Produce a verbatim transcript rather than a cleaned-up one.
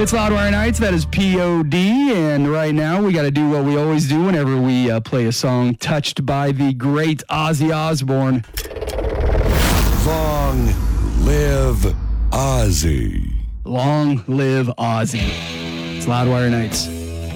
It's Loudwire Nights. That is P O D. And right now, we got to do what we always do whenever we uh, play a song touched by the great Ozzy Osbourne. Long live Ozzy. Long live Ozzy. It's Loudwire Nights.